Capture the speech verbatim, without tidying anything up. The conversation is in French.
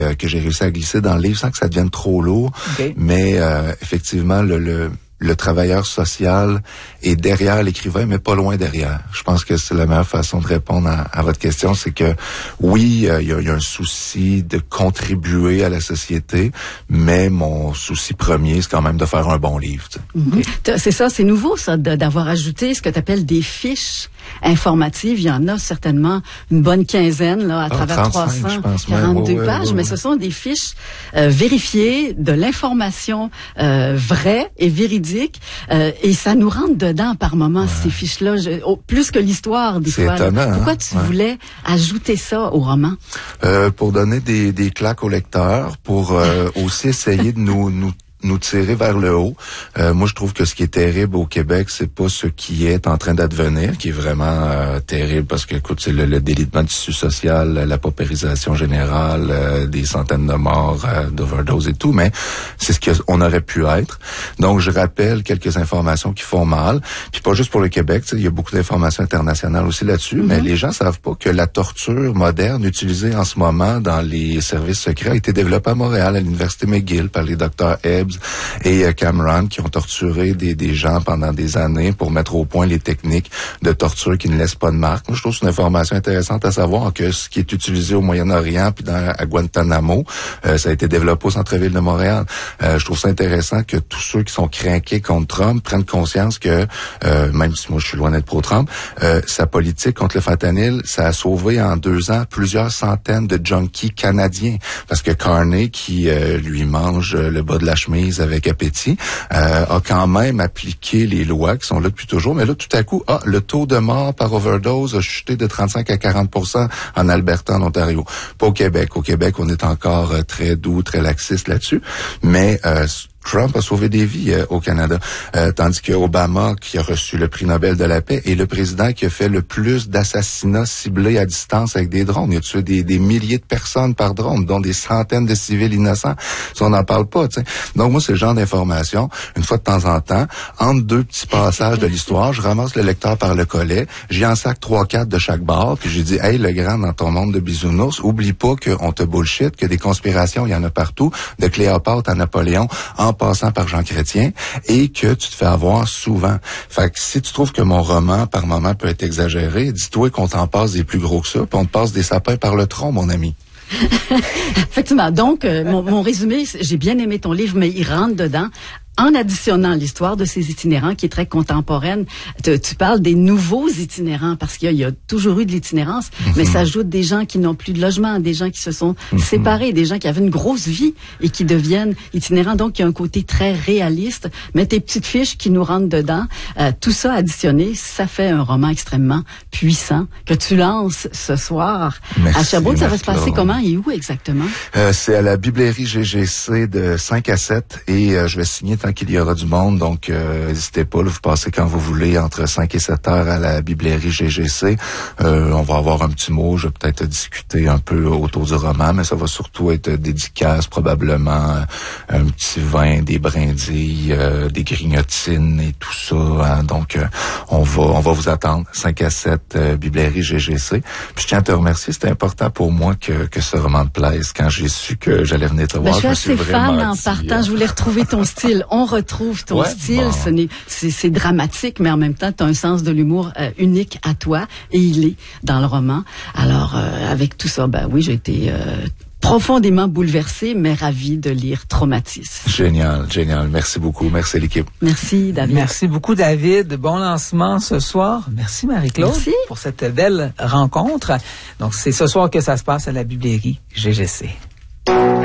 euh, que j'ai réussi à glisser dans le livre sans que ça devienne trop lourd. Okay. Mais euh, effectivement, le, le le travailleur social est derrière l'écrivain, mais pas loin derrière. Je pense que c'est la meilleure façon de répondre à, à votre question, c'est que oui, euh, il y a, y a un souci de contribuer à la société, mais mon souci premier, c'est quand même de faire un bon livre. Mm-hmm. Okay. C'est ça, c'est nouveau ça, de, d'avoir ajouté ce que tu appelles des fiches informatives. Il y en a certainement une bonne quinzaine là, à ah, travers trois cent quarante-deux ouais, pages, ouais, ouais, mais ouais. Ce sont des fiches euh, vérifiées, de l'information euh, vraie et véridique. Euh, et ça nous rentre dedans par moments, ouais. Ces fiches-là, je, oh, plus que l'histoire des c'est fois. Étonnant, là. Pourquoi hein? tu ouais. voulais ajouter ça au roman? Euh, pour donner des, des claques aux lecteurs, pour euh, aussi essayer de nous, nous nous tirer vers le haut. Euh, moi, je trouve que ce qui est terrible au Québec, c'est pas ce qui est en train d'advenir, qui est vraiment euh, terrible parce que, écoute, c'est le, le délitement du tissu social, la paupérisation générale, euh, des centaines de morts euh, d'overdose et tout, mais c'est ce qu'on aurait pu être. Donc, je rappelle quelques informations qui font mal. Puis pas juste pour le Québec, il y a beaucoup d'informations internationales aussi là-dessus, mm-hmm. Mais les gens savent pas que la torture moderne utilisée en ce moment dans les services secrets a été développée à Montréal, à l'Université McGill, par les docteurs Ebbs et Cameron, qui ont torturé des, des gens pendant des années pour mettre au point les techniques de torture qui ne laissent pas de marque. Moi, je trouve que c'est une information intéressante à savoir que ce qui est utilisé au Moyen-Orient puis dans, à Guantanamo, euh, ça a été développé au centre-ville de Montréal. Euh, je trouve ça intéressant que tous ceux qui sont craqués contre Trump prennent conscience que, euh, même si moi je suis loin d'être pro-Trump, euh, sa politique contre le fentanyl, ça a sauvé en deux ans plusieurs centaines de junkies canadiens. Parce que Carney, qui euh, lui mange le bas de la chemise avec appétit, euh, a quand même appliqué les lois qui sont là depuis toujours. Mais là, tout à coup, ah, le taux de mort par overdose a chuté de trente-cinq à quarante pour cent en Alberta, en Ontario. Pas au Québec. Au Québec, on est encore euh, très doux, très laxiste là-dessus. Mais euh, Trump a sauvé des vies euh, au Canada, euh, tandis que Obama, qui a reçu le prix Nobel de la paix, est le président qui a fait le plus d'assassinats ciblés à distance avec des drones. Il a tué des, des milliers de personnes par drone, dont des centaines de civils innocents. Ça, on n'en parle pas, tu sais. Donc, moi, c'est le genre d'information, une fois de temps en temps, entre deux petits passages de l'histoire, je ramasse le lecteur par le collet, j'y en sac trois, quatre de chaque bord, puis j'ai dit, hey, le grand, dans ton monde de bisounours, oublie pas qu'on te bullshit, que des conspirations, il y en a partout, de Cléopâtre à Napoléon, en passant par Jean Chrétien, et que tu te fais avoir souvent. Fait que si tu trouves que mon roman, par moment, peut être exagéré, dis-toi qu'on t'en passe des plus gros que ça, puis on te passe des sapins par le tronc, mon ami. Effectivement. Donc, euh, mon, mon résumé, j'ai bien aimé ton livre, mais il rentre dedans. En additionnant l'histoire de ces itinérants qui est très contemporaine, tu, tu parles des nouveaux itinérants parce qu'il y a, il y a toujours eu de l'itinérance, mm-hmm. mais ça ajoute des gens qui n'ont plus de logement, des gens qui se sont mm-hmm. séparés, des gens qui avaient une grosse vie et qui deviennent itinérants. Donc, il y a un côté très réaliste. Mais tes petites fiches qui nous rentrent dedans, euh, tout ça additionné, ça fait un roman extrêmement puissant que tu lances ce soir. Merci, à Sherbrooke. Ça va se passer comment et où exactement? Euh, c'est à la Biblairie G G C de cinq à sept et euh, je vais signer tant qu'il y aura du monde, donc euh, n'hésitez pas, là, vous passez quand vous voulez entre cinq et sept heures à la Biblairie G G C. Euh, on va avoir un petit mot, je vais peut-être discuter un peu autour du roman, mais ça va surtout être dédicace, probablement un petit vin, des brindilles, euh, des grignotines et tout ça. Hein. Donc, euh, on va on va vous attendre, cinq à sept, euh, Biblairie G G C. Puis je tiens à te remercier, c'était important pour moi que, que ce roman te plaise. Quand j'ai su que j'allais venir te voir, ben, je, je me suis assez vraiment fan en dit, partant, euh... je voulais retrouver ton style. On retrouve ton ouais, style, bon. ce n'est, c'est, c'est dramatique, mais en même temps, tu as un sens de l'humour euh, unique à toi, et il est dans le roman. Alors, euh, avec tout ça, ben oui, j'ai été euh, profondément bouleversée, mais ravie de lire Traumatisme. Génial, génial. Merci beaucoup. Merci l'équipe. Merci, David. Merci beaucoup, David. Bon lancement ce soir. Merci, Marie-Claude, Merci. pour cette belle rencontre. Donc, c'est ce soir que ça se passe à la Biblairie G G C.